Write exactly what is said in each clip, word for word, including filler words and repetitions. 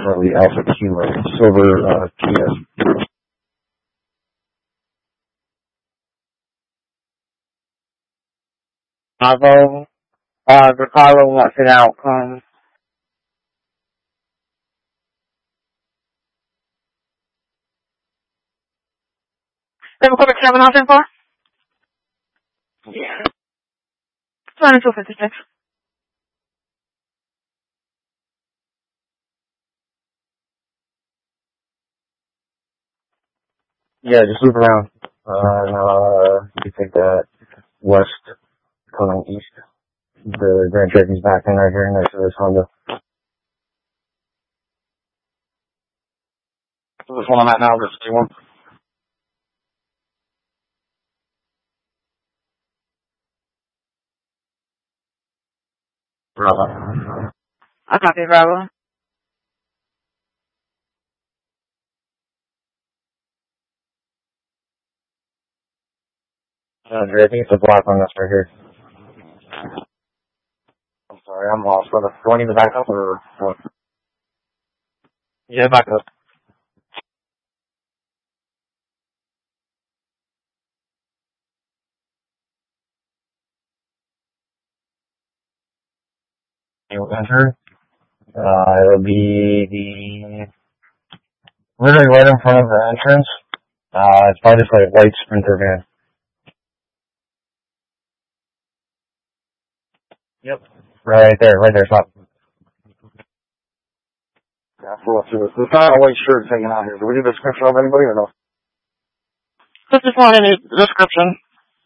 for the Alpha Kilo Silver uh, Kia. Bravo. Uh, Ricardo wants an outcome. Level Quebec seven, how's it for? Yeah. twenty-two fifty-six. Yeah, just loop around. Uh, and, uh, you take that west coming east. The Grand Cherokee's back in right here next to this Honda. This one I'm at now, this one. Bravo. I copy, Bravo. Uh, I think it's a block on this right here. I'm sorry, I'm lost, brother. Do I need to back up or what? Yeah, back up. You enter. Uh, it'll be the, literally right in front of the entrance. Uh, it's probably just like a white Sprinter van. Yep. Right there, right there, stop. Yeah, we'll see this. There's not a white shirt hanging out here. Do we need a description of anybody or no? Just just want any description.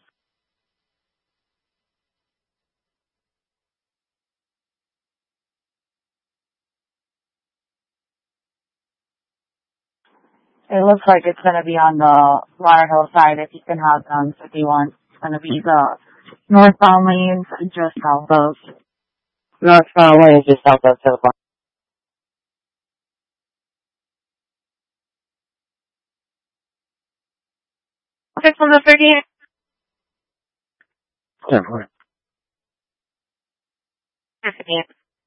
It looks like it's going to be on the Waterhill side if you can have them if you want. It's going to be the northbound lanes just south of. Northbound lanes just south of Silicon. Okay, from the thirty. Yeah, right. fifty.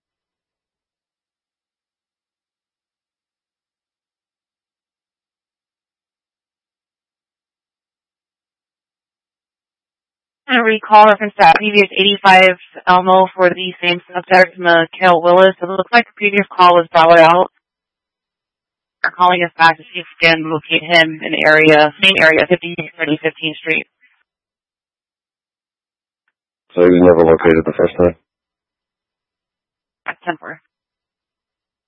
And recall reference to previous eighty-five Elmo for the same subject, Mikhail Willis. It looks like the previous call was brought out. They're calling us back to see if we can locate him in the area, same area, fifty thirty fifteenth Street. So he was never located the first time? That's temporary.